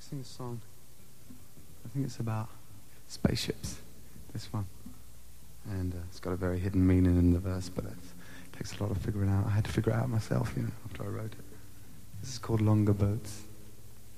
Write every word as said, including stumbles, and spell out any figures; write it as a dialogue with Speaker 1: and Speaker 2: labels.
Speaker 1: sing a song. I think it's about spaceships, this one. And uh, it's got a very hidden meaning in the verse, but it takes a lot of figuring out. I had to figure it out myself, you know, after I wrote it. This is called Longer Boats.